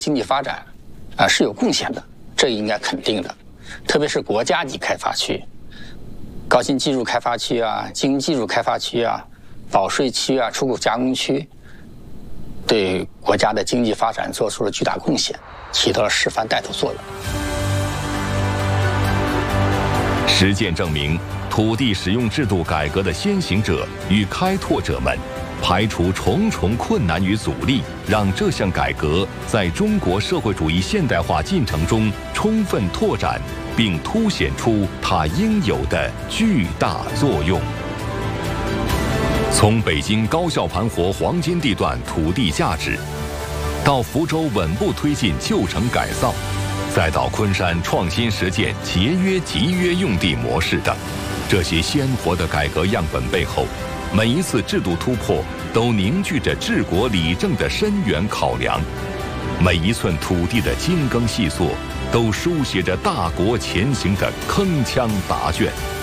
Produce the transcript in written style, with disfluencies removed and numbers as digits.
经济发展是有贡献的，这应该肯定的。特别是国家级开发区、高新技术开发区啊、精英技术开发区啊、保税区啊、出口加工区，对国家的经济发展做出了巨大贡献，起到了示范带头作用。 实践证明，土地使用制度改革的先行者与开拓者们，排除重重困难与阻力，让这项改革在中国社会主义现代化进程中充分拓展，并凸显出它应有的巨大作用。从北京高效盘活黄金地段土地价值，到福州稳步推进旧城改造，再到昆山创新实践节约集约用地模式等，这些鲜活的改革样本背后，每一次制度突破都凝聚着治国理政的深远考量，每一寸土地的精耕细作都书写着大国前行的铿锵答卷。